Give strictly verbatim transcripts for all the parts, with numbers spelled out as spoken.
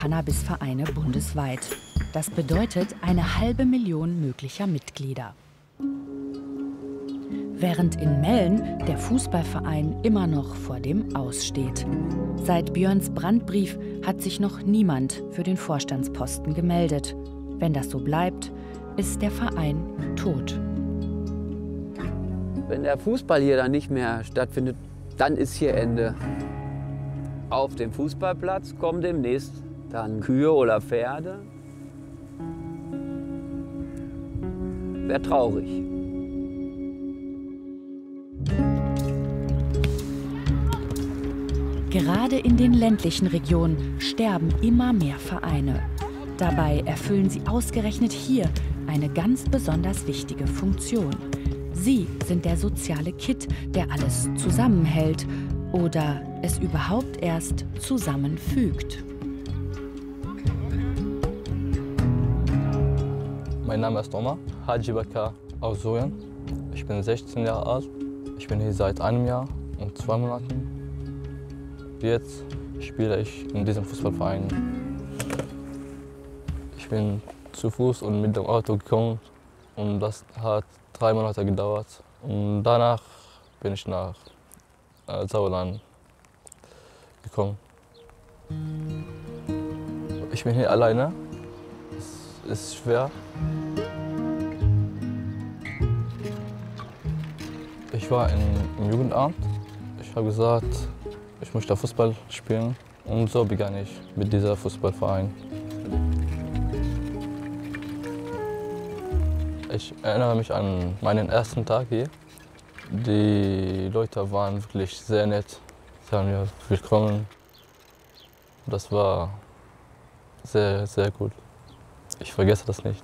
Cannabisvereine bundesweit. Das bedeutet eine halbe Million möglicher Mitglieder. Während in Mellen der Fußballverein immer noch vor dem Aus steht. Seit Björns Brandbrief hat sich noch niemand für den Vorstandsposten gemeldet. Wenn das so bleibt, ist der Verein tot. Wenn der Fußball hier dann nicht mehr stattfindet, dann ist hier Ende. Auf dem Fußballplatz kommen demnächst dann Kühe oder Pferde. Wäre traurig. Gerade in den ländlichen Regionen sterben immer mehr Vereine. Dabei erfüllen sie ausgerechnet hier eine ganz besonders wichtige Funktion. Sie sind der soziale Kitt, der alles zusammenhält oder es überhaupt erst zusammenfügt. Mein Name ist Omar Haji Bakar aus Syrien. Ich bin sechzehn Jahre alt. Ich bin hier seit einem Jahr und zwei Monaten. Jetzt spiele ich in diesem Fußballverein. Ich bin zu Fuß und mit dem Auto gekommen und das hat drei Monate gedauert. Und danach bin ich nach äh, Sauerland gekommen. Ich bin hier alleine. Es ist schwer. Ich war in, im Jugendamt. Ich habe gesagt, ich möchte Fußball spielen. Und so begann ich mit diesem Fußballverein. Ich erinnere mich an meinen ersten Tag hier. Die Leute waren wirklich sehr nett. Sie haben mir willkommen. Das war sehr, sehr gut. Ich vergesse das nicht.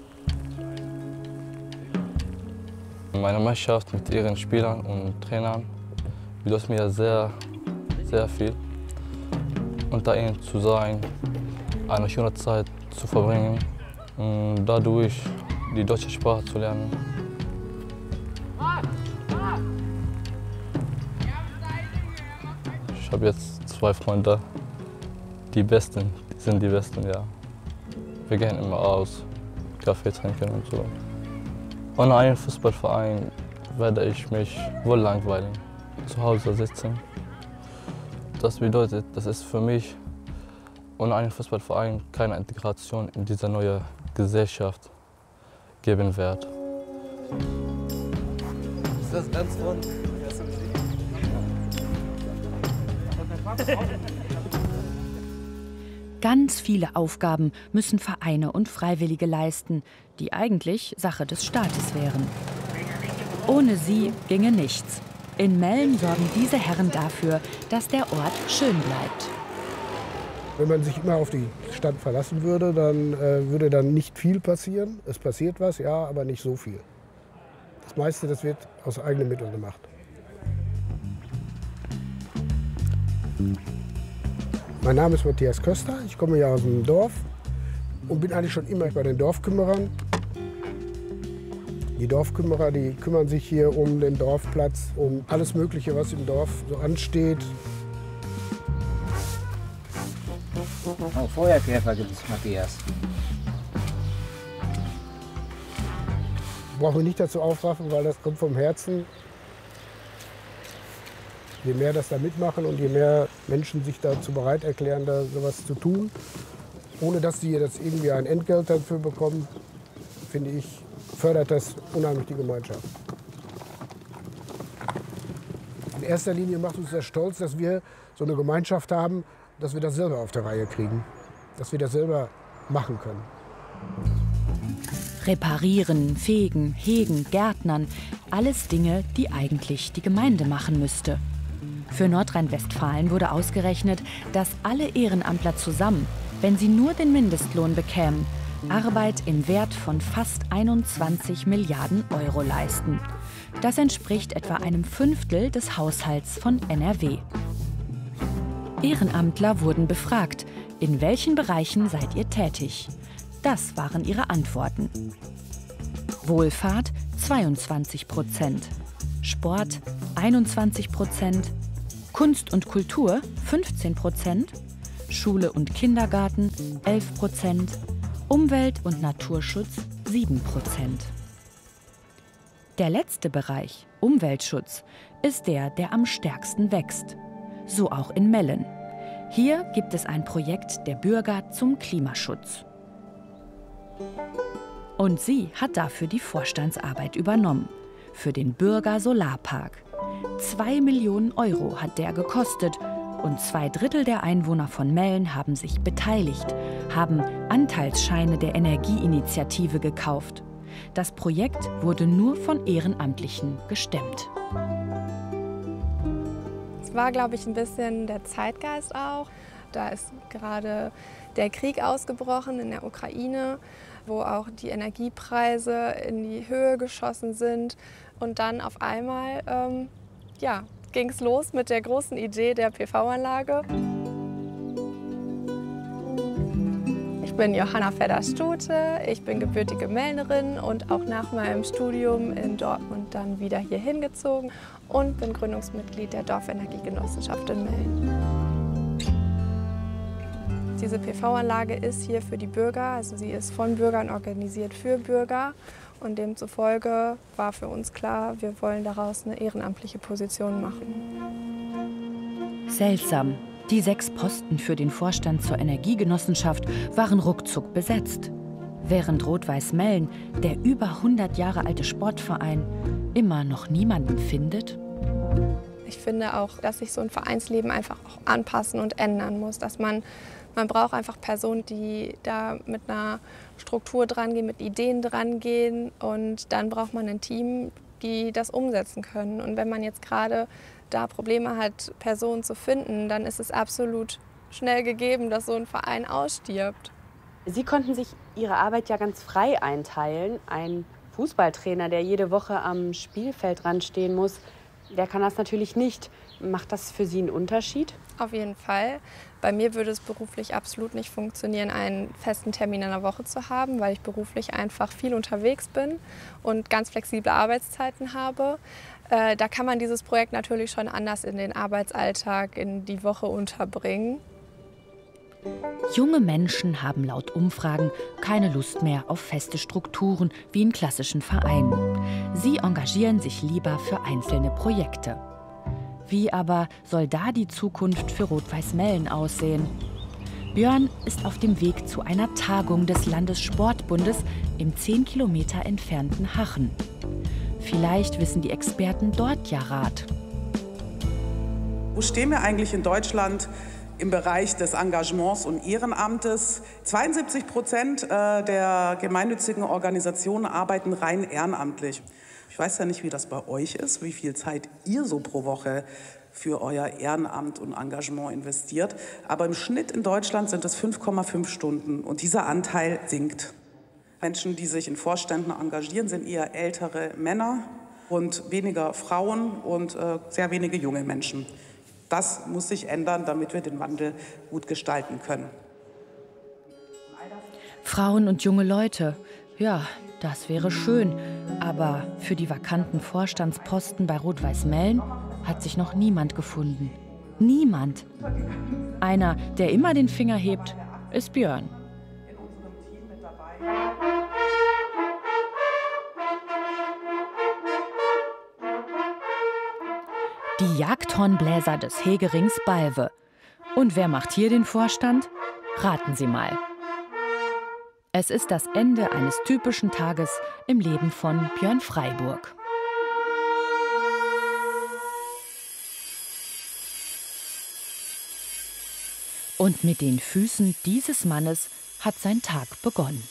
Meine Mannschaft mit ihren Spielern und Trainern bedeutet mir sehr, sehr viel. Unter ihnen zu sein, eine schöne Zeit zu verbringen und dadurch die deutsche Sprache zu lernen. Ich habe jetzt zwei Freunde, die Besten, die sind die Besten, ja. Wir gehen immer aus, Kaffee trinken und so. Ohne einen Fußballverein werde ich mich wohl langweilen, zu Hause sitzen. Das bedeutet, das ist für mich ohne einen Fußballverein keine Integration in diese neue Gesellschaft geben wird. Ist das ganz von? Ganz viele Aufgaben müssen Vereine und Freiwillige leisten, die eigentlich Sache des Staates wären. Ohne sie ginge nichts. In Mellen sorgen diese Herren dafür, dass der Ort schön bleibt. Wenn man sich immer auf die Stadt verlassen würde, dann äh, würde dann nicht viel passieren. Es passiert was, ja, aber nicht so viel. Das meiste, das wird aus eigenen Mitteln gemacht. Mein Name ist Matthias Köster, ich komme ja aus dem Dorf und bin eigentlich schon immer bei den Dorfkümmerern. Die Dorfkümmerer, die kümmern sich hier um den Dorfplatz, um alles Mögliche, was im Dorf so ansteht. Oh, Feuerkäfer gibt es, Matthias. Ich brauche mich nicht dazu aufraffen, weil das kommt vom Herzen. Je mehr das da mitmachen und je mehr Menschen sich dazu bereit erklären, da sowas zu tun, ohne dass sie das irgendwie ein Entgelt dafür bekommen, finde ich, fördert das unheimlich die Gemeinschaft. In erster Linie macht uns das stolz, dass wir so eine Gemeinschaft haben, dass wir das selber auf der Reihe kriegen, dass wir das selber machen können. Reparieren, fegen, hegen, gärtnern, alles Dinge, die eigentlich die Gemeinde machen müsste. Für Nordrhein-Westfalen wurde ausgerechnet, dass alle Ehrenamtler zusammen, wenn sie nur den Mindestlohn bekämen, Arbeit im Wert von fast einundzwanzig Milliarden Euro leisten. Das entspricht etwa einem Fünftel des Haushalts von N R W. Ehrenamtler wurden befragt, in welchen Bereichen seid ihr tätig? Das waren ihre Antworten. Wohlfahrt zweiundzwanzig Prozent, Sport einundzwanzig Prozent, Kunst und Kultur fünfzehn Prozent, Schule und Kindergarten elf Prozent, Umwelt- und Naturschutz sieben Prozent. Der letzte Bereich, Umweltschutz, ist der, der am stärksten wächst. So auch in Mellen. Hier gibt es ein Projekt der Bürger zum Klimaschutz. Und sie hat dafür die Vorstandsarbeit übernommen. Für den Bürger Solarpark. Zwei Millionen Euro hat der gekostet. Und zwei Drittel der Einwohner von Mellen haben sich beteiligt, haben Anteilsscheine der Energieinitiative gekauft. Das Projekt wurde nur von Ehrenamtlichen gestemmt. Es war, glaube ich, ein bisschen der Zeitgeist auch. Da ist gerade der Krieg ausgebrochen in der Ukraine, wo auch die Energiepreise in die Höhe geschossen sind. Und dann auf einmal ähm, ja, ging es los mit der großen Idee der P V-Anlage. Ich bin Johanna Fedder-Stute, ich bin gebürtige Mellnerin und auch nach meinem Studium in Dortmund dann wieder hier hingezogen und bin Gründungsmitglied der Dorfenergiegenossenschaft in Mellen. Diese P V-Anlage ist hier für die Bürger, also sie ist von Bürgern organisiert für Bürger. Und demzufolge war für uns klar, wir wollen daraus eine ehrenamtliche Position machen. Seltsam. Die sechs Posten für den Vorstand zur Energiegenossenschaft waren ruckzuck besetzt. Während Rot-Weiß Mellen, der über hundert Jahre alte Sportverein, immer noch niemanden findet. Ich finde auch, dass sich so ein Vereinsleben einfach auch anpassen und ändern muss. Dass man, man braucht einfach Personen, die da mit einer Struktur dran gehen, mit Ideen dran gehen. Und dann braucht man ein Team, die das umsetzen können. Und wenn man jetzt gerade da Probleme hat, Personen zu finden, dann ist es absolut schnell gegeben, dass so ein Verein ausstirbt. Sie konnten sich Ihre Arbeit ja ganz frei einteilen. Ein Fußballtrainer, der jede Woche am Spielfeldrand stehen muss, der kann das natürlich nicht. Macht das für Sie einen Unterschied? Auf jeden Fall. Bei mir würde es beruflich absolut nicht funktionieren, einen festen Termin in der Woche zu haben, weil ich beruflich einfach viel unterwegs bin und ganz flexible Arbeitszeiten habe. Äh, da kann man dieses Projekt natürlich schon anders in den Arbeitsalltag, in die Woche unterbringen. Junge Menschen haben laut Umfragen keine Lust mehr auf feste Strukturen wie in klassischen Vereinen. Sie engagieren sich lieber für einzelne Projekte. Wie aber soll da die Zukunft für Rot-Weiß Mellen aussehen? Björn ist auf dem Weg zu einer Tagung des Landessportbundes im zehn Kilometer entfernten Hachen. Vielleicht wissen die Experten dort ja Rat. Wo stehen wir eigentlich in Deutschland im Bereich des Engagements und Ehrenamtes? zweiundsiebzig Prozent der gemeinnützigen Organisationen arbeiten rein ehrenamtlich. Ich weiß ja nicht, wie das bei euch ist, wie viel Zeit ihr so pro Woche für euer Ehrenamt und Engagement investiert. Aber im Schnitt in Deutschland sind es fünf Komma fünf Stunden und dieser Anteil sinkt. Menschen, die sich in Vorständen engagieren, sind eher ältere Männer und weniger Frauen und äh, sehr wenige junge Menschen. Das muss sich ändern, damit wir den Wandel gut gestalten können. Frauen und junge Leute, ja, das wäre schön. Aber für die vakanten Vorstandsposten bei Rot-Weiß Mellen hat sich noch niemand gefunden. Niemand. Einer, der immer den Finger hebt, ist Björn. Die Jagdhornbläser des Hegerings Balve. Und wer macht hier den Vorstand? Raten Sie mal. Es ist das Ende eines typischen Tages im Leben von Björn Freiburg. Und mit den Füßen dieses Mannes hat sein Tag begonnen.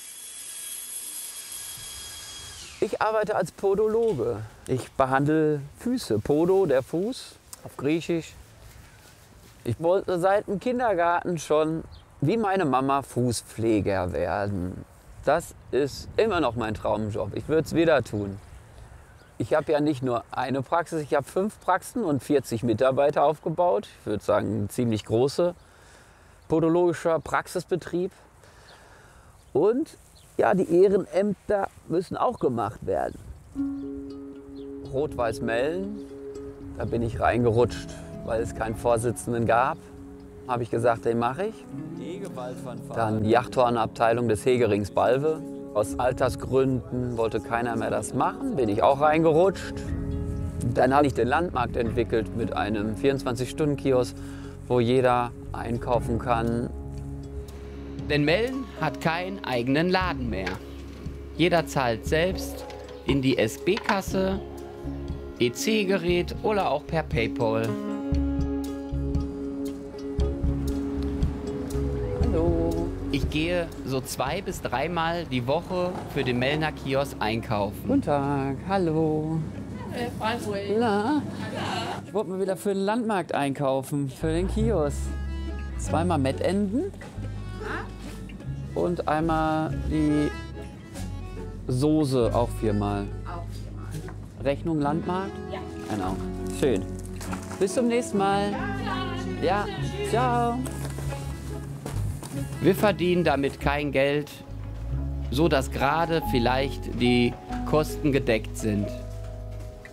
Ich arbeite als Podologe. Ich behandle Füße. Podo, der Fuß, auf Griechisch. Ich wollte seit dem Kindergarten schon, wie meine Mama, Fußpfleger werden. Das ist immer noch mein Traumjob. Ich würde es wieder tun. Ich habe ja nicht nur eine Praxis, ich habe fünf Praxen und vierzig Mitarbeiter aufgebaut. Ich würde sagen, ein ziemlich großer podologischer Praxisbetrieb. Und ja, die Ehrenämter müssen auch gemacht werden. Rot-Weiß Mellen, da bin ich reingerutscht, weil es keinen Vorsitzenden gab. habe ich gesagt, den mache ich. Dann die Jachthornabteilung des Hegerings Balve. Aus Altersgründen wollte keiner mehr das machen, bin ich auch reingerutscht. Dann habe ich den Landmarkt entwickelt mit einem vierundzwanzig-Stunden-Kiosk, wo jeder einkaufen kann. Denn Melden hat keinen eigenen Laden mehr. Jeder zahlt selbst in die S B-Kasse, E C-Gerät oder auch per PayPal. Hallo. Ich gehe so zwei bis dreimal die Woche für den Mellner Kiosk einkaufen. Guten Tag, hallo. Äh, Freiburg. Na, ich wollte mal wieder für den Landmarkt einkaufen, für den Kiosk. Zweimal Mettenden und einmal die Soße, auch viermal. Auch viermal. Rechnung Landmarkt? Ja. Genau. Schön. Bis zum nächsten Mal. Ja, ciao. Wir verdienen damit kein Geld, so dass gerade vielleicht die Kosten gedeckt sind.